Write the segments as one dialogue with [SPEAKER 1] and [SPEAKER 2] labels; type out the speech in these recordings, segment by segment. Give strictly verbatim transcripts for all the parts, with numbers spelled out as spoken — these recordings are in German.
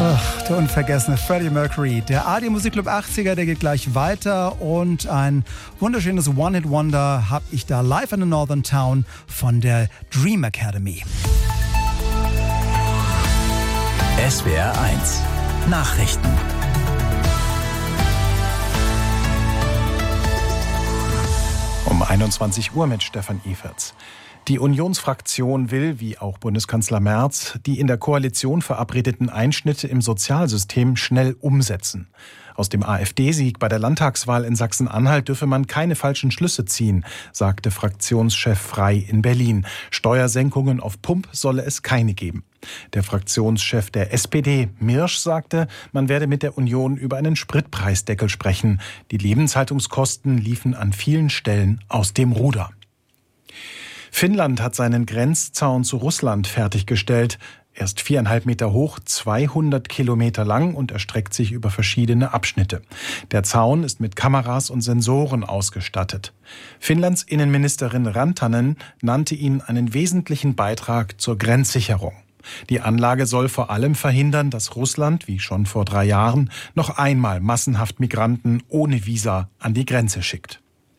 [SPEAKER 1] Ach, der unvergessene Freddie Mercury. Der A R D Musikclub achtziger, der geht gleich weiter. Und ein wunderschönes One-Hit-Wonder habe ich da live in the Northern Town von der Dream Academy.
[SPEAKER 2] S W R eins Nachrichten.
[SPEAKER 3] Um einundzwanzig Uhr mit Stefan Everts. Die Unionsfraktion will, wie auch Bundeskanzler Merz, die in der Koalition verabredeten Einschnitte im Sozialsystem schnell umsetzen. Aus dem AfD-Sieg bei der Landtagswahl in Sachsen-Anhalt dürfe man keine falschen Schlüsse ziehen, sagte Fraktionschef Frey in Berlin. Steuersenkungen auf Pump solle es keine geben. Der Fraktionschef der S P D, Mirsch, sagte, man werde mit der Union über einen Spritpreisdeckel sprechen. Die Lebenshaltungskosten liefen an vielen Stellen aus dem Ruder. Finnland hat seinen Grenzzaun zu Russland fertiggestellt. Er ist viereinhalb Meter hoch, zweihundert Kilometer lang und erstreckt sich über verschiedene Abschnitte. Der Zaun ist mit Kameras und Sensoren ausgestattet. Finnlands Innenministerin Rantanen nannte ihn einen wesentlichen Beitrag zur Grenzsicherung. Die Anlage soll vor allem verhindern, dass Russland, wie schon vor drei Jahren, noch einmal massenhaft Migranten ohne Visa an die Grenze schickt.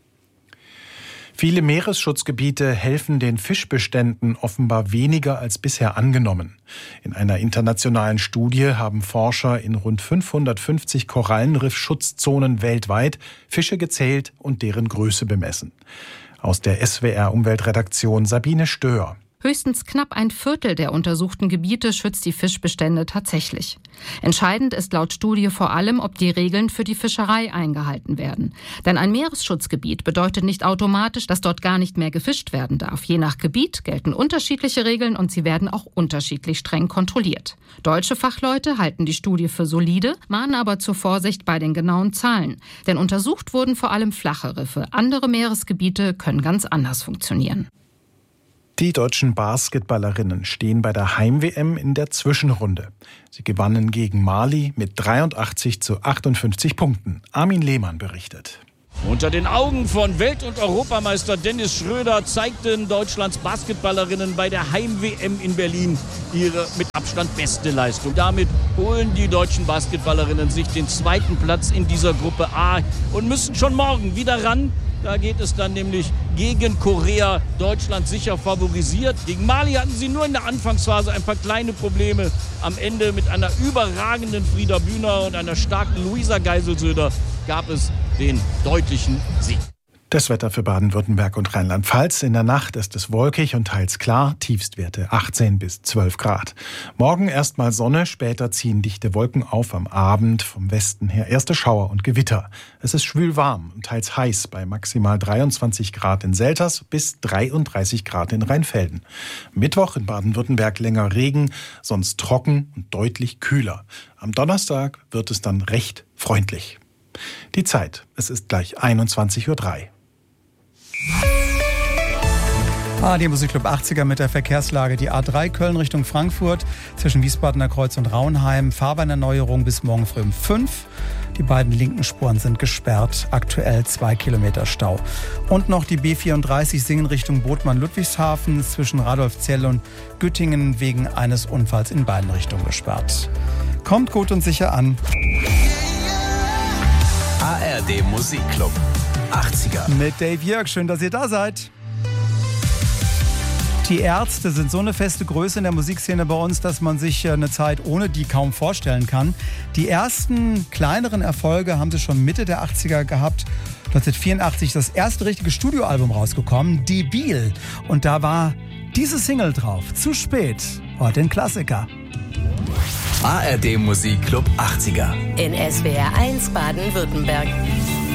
[SPEAKER 3] Viele Meeresschutzgebiete helfen den Fischbeständen offenbar weniger als bisher angenommen. In einer internationalen Studie haben Forscher in rund fünfhundertfünfzig Korallenriff-Schutzzonen weltweit Fische gezählt und deren Größe bemessen. Aus der S W R-Umweltredaktion Sabine Stöhr.
[SPEAKER 4] Höchstens knapp ein Viertel der untersuchten Gebiete schützt die Fischbestände tatsächlich. Entscheidend ist laut Studie vor allem, ob die Regeln für die Fischerei eingehalten werden. Denn ein Meeresschutzgebiet bedeutet nicht automatisch, dass dort gar nicht mehr gefischt werden darf. Je nach Gebiet gelten unterschiedliche Regeln und sie werden auch unterschiedlich streng kontrolliert. Deutsche Fachleute halten die Studie für solide, mahnen aber zur Vorsicht bei den genauen Zahlen. Denn untersucht wurden vor allem flache Riffe. Andere Meeresgebiete können ganz anders funktionieren.
[SPEAKER 3] Die deutschen Basketballerinnen stehen bei der Heim-W M in der Zwischenrunde. Sie gewannen gegen Mali mit dreiundachtzig zu achtundfünfzig Punkten. Armin Lehmann berichtet.
[SPEAKER 5] Unter den Augen von Welt- und Europameister Dennis Schröder zeigten Deutschlands Basketballerinnen bei der Heim-W M in Berlin ihre mit Abstand beste Leistung. Damit holen die deutschen Basketballerinnen sich den zweiten Platz in dieser Gruppe A und müssen schon morgen wieder ran. Da geht es dann nämlich gegen Korea, Deutschland sicher favorisiert. Gegen Mali hatten sie nur in der Anfangsphase ein paar kleine Probleme. Am Ende mit einer überragenden Frieda Bühner und einer starken Luisa Geiselsöder gab es den deutlichen Sieg.
[SPEAKER 3] Das Wetter für Baden-Württemberg und Rheinland-Pfalz. In der Nacht ist es wolkig und teils klar, Tiefstwerte achtzehn bis zwölf Grad. Morgen erstmal Sonne, später ziehen dichte Wolken auf, am Abend vom Westen her erste Schauer und Gewitter. Es ist schwül warm und teils heiß bei maximal dreiundzwanzig Grad in Selters bis dreiunddreißig Grad in Rheinfelden. Mittwoch in Baden-Württemberg länger Regen, sonst trocken und deutlich kühler. Am Donnerstag wird es dann recht freundlich. Die Zeit, es ist gleich einundzwanzig Uhr drei.
[SPEAKER 1] A R D Musikclub achtziger mit der Verkehrslage. Die A drei Köln Richtung Frankfurt zwischen Wiesbadener Kreuz und Raunheim. Fahrbahnerneuerung bis morgen früh um fünf. Die beiden linken Spuren sind gesperrt. Aktuell zwei Kilometer Stau. Und noch die B vierunddreißig Singen Richtung Bothmann-Ludwigshafen zwischen Radolfzell und Güttingen wegen eines Unfalls in beiden Richtungen gesperrt. Kommt gut und sicher an.
[SPEAKER 2] A R D Musikclub achtziger.
[SPEAKER 1] Mit Dave Jörg, schön, dass ihr da seid. Die Ärzte sind so eine feste Größe in der Musikszene bei uns, dass man sich eine Zeit ohne die kaum vorstellen kann. Die ersten kleineren Erfolge haben sie schon Mitte der achtziger gehabt. neunzehnhundertvierundachtzig das erste richtige Studioalbum rausgekommen, Debil. Und da war diese Single drauf, Zu spät, heute ein Klassiker.
[SPEAKER 2] A R D Musikclub achtziger.
[SPEAKER 6] In S W R eins Baden-Württemberg.